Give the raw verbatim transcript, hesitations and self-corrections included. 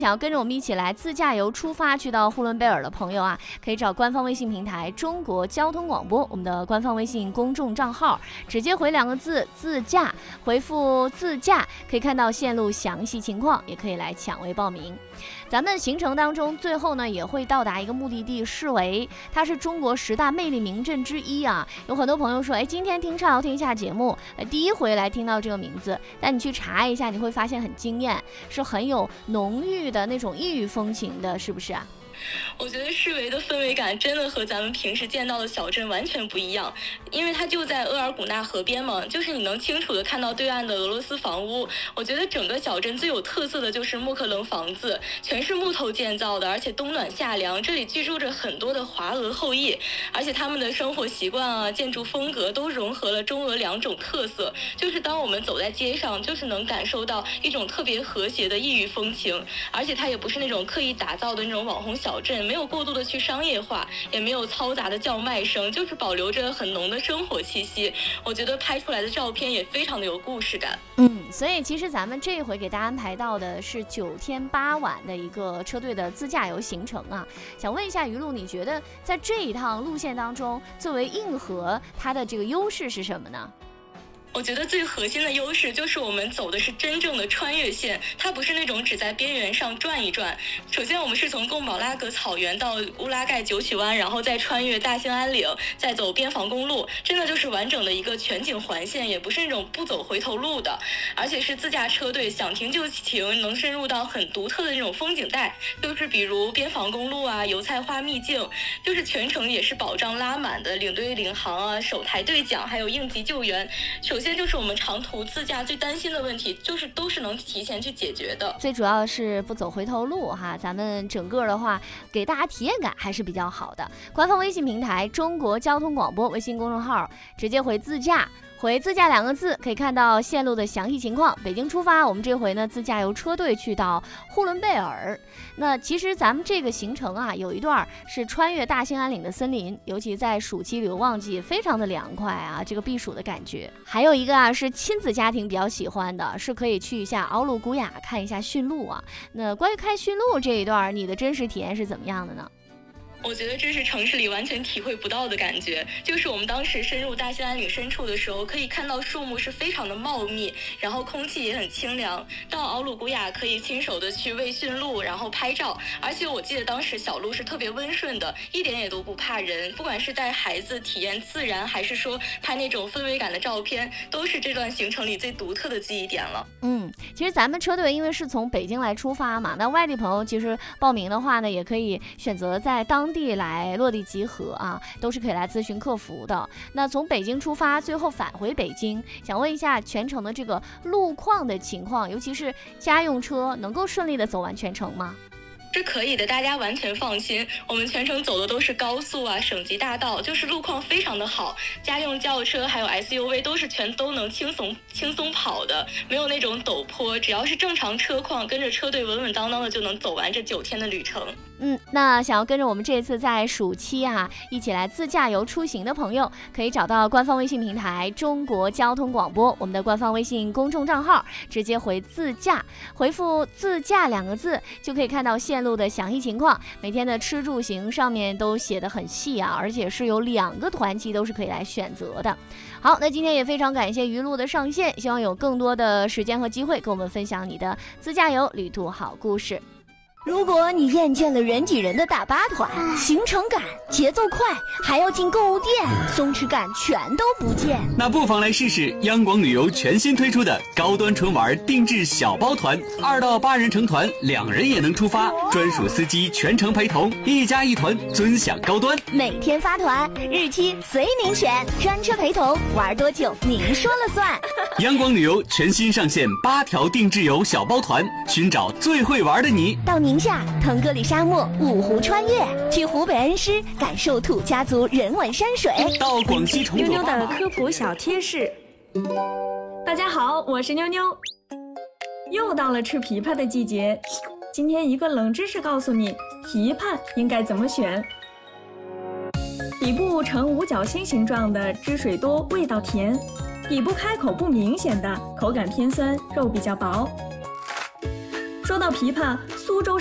想要跟着我们一起来自驾游出发去到呼伦贝尔的朋友啊，可以找官方微信平台中国交通广播，我们的官方微信公众账号，直接回两个字自驾，回复自驾可以看到线路详细情况，也可以来抢位报名。咱们行程当中最后呢也会到达一个目的地市维，它是中国十大魅力名镇之一啊。有很多朋友说，哎，今天听畅游天下节目，第一回来听到这个名字，但你去查一下，你会发现很惊艳，是很有浓郁的那种异域风情的，是不是啊？ 我觉得市维的氛围感真的和咱们平时见到的小镇完全不一样，因为它就在额尔古纳河边嘛，就是你能清楚的看到对岸的俄罗斯房屋。我觉得整个小镇最有特色的就是木克棱房子，全是木头建造的，而且冬暖夏凉，这里居住着很多的华俄后裔，而且他们的生活习惯啊、建筑风格都融合了中俄两种特色，就是当我们走在街上，就是能感受到一种特别和谐的异域风情，而且它也不是那种刻意打造的那种网红小镇，没有过度的去商业化，也没有嘈杂的叫卖声，就是保留着很浓的生活气息。我觉得拍出来的照片也非常的有故事感。 嗯，所以其实咱们这一回给大家安排到的是九天八晚的一个车队的自驾游行程啊。想问一下于露，你觉得在这一趟路线当中，作为硬核，它的这个优势是什么呢？ 我觉得最核心的优势就是我们走的是真正的穿越线，它不是那种只在边缘上转一转。首先我们是从贡保拉格草原到乌拉盖九曲湾，然后再穿越大兴安岭，再走边防公路，真的就是完整的一个全景环线，也不是那种不走回头路的，而且是自驾车队想停就停，能深入到很独特的那种风景带，就是比如边防公路啊、油菜花秘境，就是全程也是保障拉满的，领队领航啊、手台对讲，还有应急救援。首先就是我们长途自驾最担心的问题，就是都是能提前去解决的。 最主要是不走回头路哈，咱们整个的话给大家体验感还是比较好的。官方微信平台中国交通广播微信公众号，直接回自驾。回自驾两个字可以看到线路的详细情况。北京出发，我们这回呢自驾游车队去到呼伦贝尔。那其实咱们这个行程啊，有一段是穿越大兴安岭的森林，尤其在暑期旅游旺季，非常的凉快啊，这个避暑的感觉。还有一个啊是亲子家庭比较喜欢的，是可以去一下奥鲁古雅看一下驯鹿啊。那关于看驯鹿这一段，你的真实体验是怎么样的呢？ 我觉得这是城市里完全体会不到的感觉，就是我们当时深入大兴安岭深处的时候，可以看到树木是非常的茂密，然后空气也很清凉。到奥鲁古雅可以亲手的去喂驯鹿，然后拍照，而且我记得当时小鹿是特别温顺的，一点也都不怕人，不管是带孩子体验自然，还是说拍那种氛围感的照片，都是这段行程里最独特的记忆点了。 嗯，其实咱们车队因为是从北京来出发嘛，那外地朋友其实报名的话呢，也可以选择在当地来落地集合啊，都是可以来咨询客服的。那从北京出发，最后返回北京，想问一下全程的这个路况的情况，尤其是家用车能够顺利的走完全程吗？ 是可以的，大家完全放心。我们全程走的都是高速啊、省级大道，就是路况非常的好。家用轿车还有 S U V 都是全都能轻松轻松跑的，没有那种陡坡，只要是正常车况，跟着车队稳稳当当的就能走完这九天的旅程。 嗯，那想要跟着我们这次在暑期啊一起来自驾游出行的朋友，可以找到官方微信平台中国交通广播，我们的官方微信公众账号，直接回自驾，回复自驾两个字就可以看到线路的详细情况，每天的吃住行上面都写得很细啊，而且是有两个团期都是可以来选择的。好，那今天也非常感谢于露的上线，希望有更多的时间和机会跟我们分享你的自驾游旅途好故事。 如果你厌倦了人挤人的大巴团，行程赶、节奏快，还要进购物店，松弛感全都不见， 那不妨来试试央广旅游全新推出的高端纯玩定制小包团，二到八人成团，两人也能出发，专属司机全程陪同，一家一团，尊享高端。 每天发团，日期随您选，专车陪同，玩多久您说了算。 央广旅游全新上线八条定制游小包团，寻找最会玩的你。 到宁夏腾格里沙漠五湖穿越，去湖北恩施感受土家族人文山水， 到广西崇左妞妞的科普小贴士。大家好，我是妞妞。又到了吃枇杷的季节，今天一个冷知识告诉你，枇杷应该怎么选。底部呈五角星形状的，汁水多，味道甜；底部开口不明显的，口感偏酸，肉比较薄。 说到琵琶，苏州